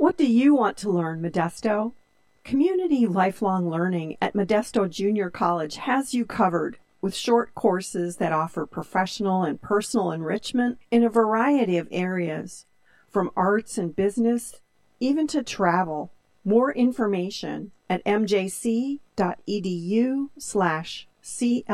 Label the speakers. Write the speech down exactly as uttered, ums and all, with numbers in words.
Speaker 1: What do you want to learn, Modesto? Community Lifelong Learning at Modesto Junior College has you covered with short courses that offer professional and personal enrichment in a variety of areas, from arts and business, even to travel. More information at m j c dot e d u slash c